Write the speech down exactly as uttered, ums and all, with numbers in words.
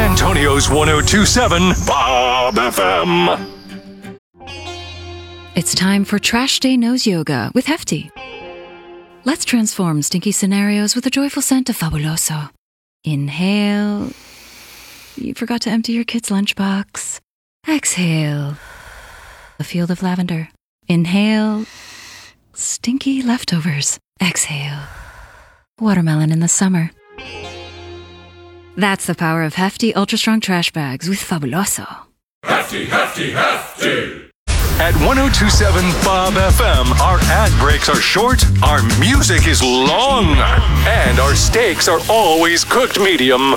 Antonio's one oh two point seven Bob F M. It's time for Trash Day Nose Yoga with Hefty. Let's transform stinky scenarios with a joyful scent of Fabuloso. Inhale. You forgot to empty your kid's lunchbox. Exhale. A field of lavender. Inhale. Stinky leftovers. Exhale. Watermelon in the summer. That's the power of Hefty Ultra Strong Trash Bags with Fabuloso. Hefty, hefty, hefty! At one oh two point seven Bob F M, our ad breaks are short, our music is long, and our steaks are always cooked medium.